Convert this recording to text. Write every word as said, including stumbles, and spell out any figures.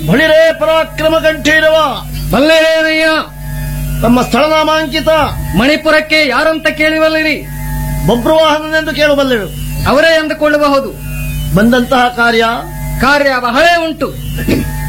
ಬಳಿರೇ ಪರಾಕ್ರಮ ಕಂಠೀರವ. ಬಲ್ಲೇನಯ್ಯ. ತಮ್ಮ ಸ್ಥಳನಾಮಾಂಕಿತ ಮಣಿಪುರಕ್ಕೆ ಯಾರಂತ ಕೇಳಿವಲ್ಲಿರಿ? ಬಬ್ರುವಾಹನನೆಂದು ಕೇಳಬಲ್ಲೆವು. ಅವರೇ ಎಂದುಕೊಳ್ಳಬಹುದು. ಬಂದಂತಹ ಕಾರ್ಯ ಕಾರ್ಯ ಬಹಳ ಉಂಟು.